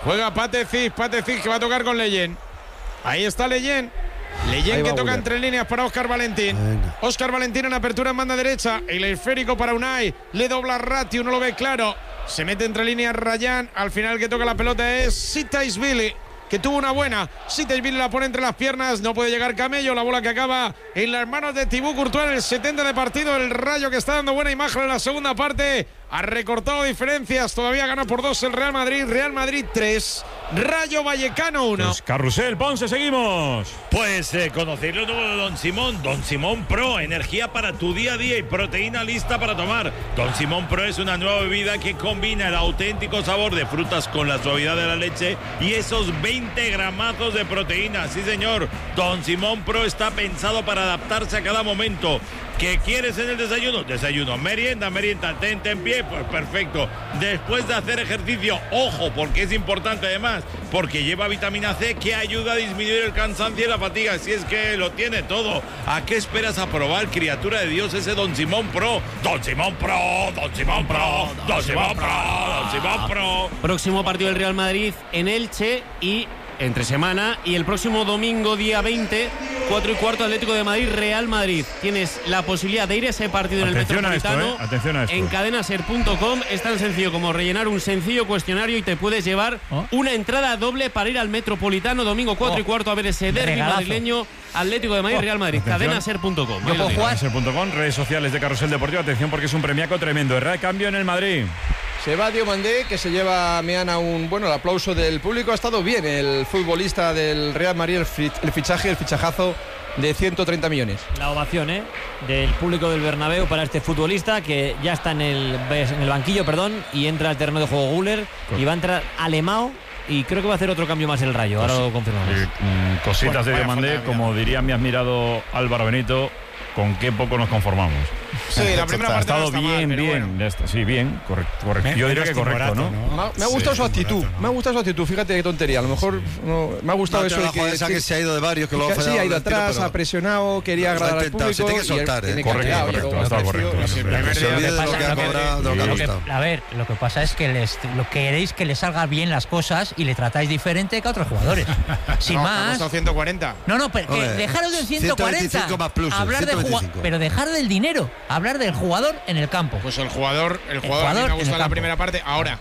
Juega Patecis que va a tocar con Leyen. Ahí está Leyen que toca entre líneas para Óscar Valentín. Óscar Valentín en apertura en banda derecha. El esférico para Unai. Le dobla Ratti, uno lo ve claro. Se mete entre líneas Rayán. Al final que toca la pelota es Sitaishvili, que tuvo una buena. Sitaishvili la pone entre las piernas. No puede llegar Camello. La bola que acaba en las manos de Thibaut Courtois en el 70 de partido. El Rayo que está dando buena imagen en la segunda parte. Ha recortado diferencias. Todavía gana por 2 el Real Madrid. Real Madrid 3. Rayo Vallecano 1. Pues Carrusel, Ponce, seguimos. Pues conocer lo nuevo de Don Simón. Don Simón Pro, energía para tu día a día y proteína lista para tomar. Don Simón Pro es una nueva bebida que combina el auténtico sabor de frutas con la suavidad de la leche y esos 20 gramazos de proteína. Sí, señor. Don Simón Pro está pensado para adaptarse a cada momento. ¿Qué quieres en el desayuno? Desayuno. Merienda, tente en pie, pues perfecto. Después de hacer ejercicio, ojo, porque es importante además, porque lleva vitamina C que ayuda a disminuir el cansancio y la fatiga, si es que lo tiene todo. ¿A qué esperas a probar, criatura de Dios, ese Don Simón Pro? Don Simón Pro, Don Simón Pro, Don Simón Pro, Don Simón Pro. Próximo partido del Real Madrid en Elche y entre semana, y el próximo domingo día 20, 4:15, Atlético de Madrid, Real Madrid. Tienes la posibilidad de ir a ese partido en el Metropolitano. Atención a esto. En cadenaser.com es tan sencillo como rellenar un sencillo cuestionario y te puedes llevar una entrada doble para ir al Metropolitano domingo 4:15 a ver ese derbi madrileño, Atlético de Madrid, Real Madrid. Cadenaser.com. Cadenaser.com, redes sociales de Carrusel Deportivo. Atención porque es un premiaco tremendo. Cambio en el Madrid. Se va Diomandé, que se lleva mañana el aplauso del público. Ha estado bien el futbolista del Real Madrid, el fichajazo de 130 millones. La ovación del público del Bernabéu para este futbolista que ya está en el banquillo, y entra al terreno de juego Güler y va a entrar Alemão. Y creo que va a hacer otro cambio más el Rayo. Ahora lo confirmamos. Cositas de Diomandé, como diría mi admirado Álvaro Benito, con qué poco nos conformamos. Sí, la primera parte ha estado no está bien, mal, bien. Bueno. Sí, bien, correcto. Yo diría que correcto, ¿no? Me ha gustado su actitud. Me ha gustado su actitud. Fíjate qué tontería. A lo mejor me ha gustado eso de que se ha ido de varios, que lo ha fallado. Sí, ha ido atrás, ha presionado, quería agradar al público. Se tiene que soltar, Correcto. Ha estado correcto. Se olvide de lo que ha cobrado, de lo que ha costado. A ver, lo que pasa es que lo queréis que les salgan bien las cosas y le tratáis diferente que a otros jugadores. Sin más. 140. No, pero dejaros del 140. Más plus, hablar de pero dejar del dinero, hablar del jugador en el campo. Pues el jugador a mí me gusta la primera parte. Ahora,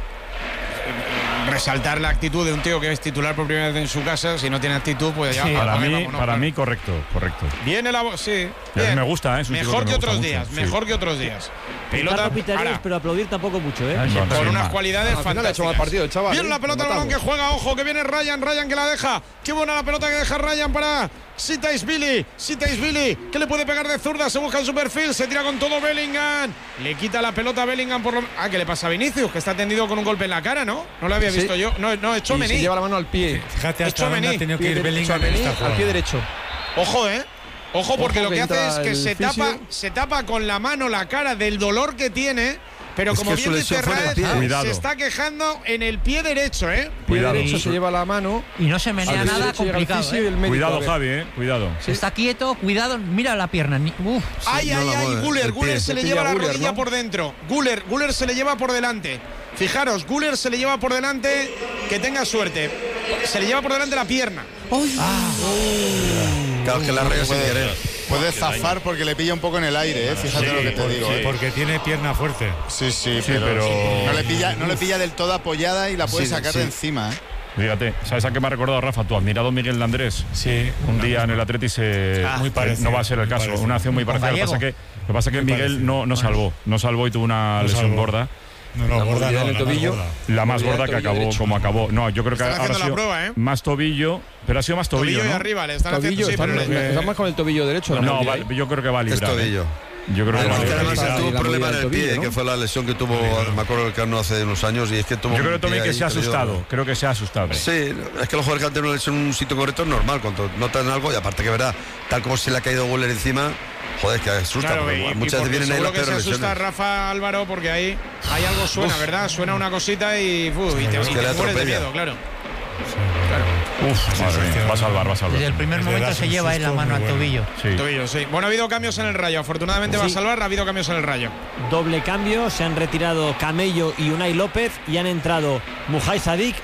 resaltar la actitud de un tío que es titular por primera vez en su casa. Si no tiene actitud, pues ya. Sí, para mí correcto. Viene la sí. A mí me gusta, mejor que otros días. Mejor que otros días. Pelota, pero aplaudir tampoco mucho, con unas cualidades fantásticas. Partido, el chaval, bien la pelota al balón que juega, ojo, que viene Ryan que la deja. Qué buena la pelota que deja Ryan para Sitaishvili, que le puede pegar de zurda, se busca en su perfil, se tira con todo Bellingham. Le quita la pelota a Bellingham ¿qué le pasa a Vinicius? Que está tendido con un golpe en la cara, ¿no? No lo había visto yo. No, es Tchouaméni. Se lleva la mano al pie. Fíjate hasta dónde ha tenido que ir Bellingham al pie derecho. Ojo, porque lo que hace es que se tapa con la mano la cara del dolor que tiene, pero como bien dice Raed, se está quejando en el pie derecho, Pie derecho se lleva la mano. Y no se menea nada complicado, Cuidado, Javi, cuidado. Si está quieto, cuidado, mira la pierna. Ay, Güler se le lleva la rodilla por dentro. Güler se le lleva por delante. Fijaros, Güler se le lleva por delante, que tenga suerte. Se le lleva por delante la pierna. Claro, que la raya sin querer. Puede zafar porque le pilla un poco en el aire, fíjate lo que te digo. Porque tiene pierna fuerte. Sí, pero no le pilla del todo apoyada y la puede sacar de encima. Fíjate, ¿sabes a qué me ha recordado, Rafa? Tu admirado Miguel de Andrés. Sí. Un día en el Atleti muy parecido, no va a ser el caso. Una acción muy parecida. Lo que pasa que Miguel no salvó y tuvo una lesión gorda. Gorda en el tobillo. La más gorda que acabó derecho. Como acabó. No, yo creo que ahora ha sido prueba, más tobillo, pero ha sido más tobillo, ¿no? Y arriba le están haciendo estamos con el tobillo derecho. No, yo creo que va a librar. Es tobillo. Yo creo que además tuvo un problema en el pie, que fue la lesión que tuvo, me acuerdo el Cano hace unos años, y es que tuvo. Yo creo también que se ha asustado. Creo que se ha asustado. Sí, es que los jugadores que han tenido una lesión en un sitio correcto es normal, cuando notan algo, y aparte que verá, tal como se le ha caído Güler encima. Joder, que asusta, claro, muchas veces vienen ahí las peores lesiones. Se asusta Rafa Álvaro porque ahí algo suena, ¿verdad? Suena una cosita y te mueres de miedo, claro. Madre mía, va a salvar. Desde el primer momento se lleva la mano al tobillo. Sí. Bueno, ha habido cambios en el Rayo. Afortunadamente va a salvar, ha habido cambios en el Rayo. Doble cambio, se han retirado Camello y Unai López y han entrado Mujai Sadik